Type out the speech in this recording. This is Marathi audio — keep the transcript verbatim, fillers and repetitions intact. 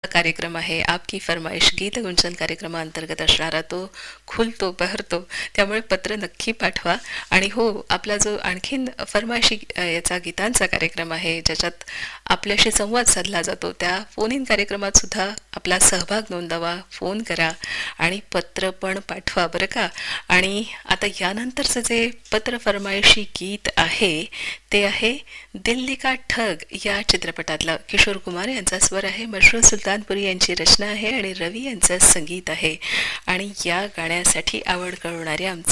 कार्यक्रम आहे आपकी फरमाईश गीत गुंजन कार्यक्रमाअंतर्गत असणारा तो खुलतो बहरतो. त्यामुळे पत्र नक्की पाठवा. आणि हो, आपला जो आणखीन फरमाईशी अ, याचा गीतांचा कार्यक्रम आहे ज्याच्यात आपल्याशी संवाद साधला जातो, त्या फोन इन कार्यक्रमात सुद्धा आपला सहभाग नोंदवा, फोन करा आणि पत्र पण पाठवा बरं का. आणि आता यानंतरचं जे पत्र फरमाईशी गीत आहे ते आहे दिल्ली का ठग या चित्रपटातलं. किशोर कुमार यांचा स्वर आहे, मशरूर सुलतानपुरी यांची रचना आहे आणि रवी यांचं संगीत आहे. आणि या गाण्यासाठी आवड कळवणारे आमचे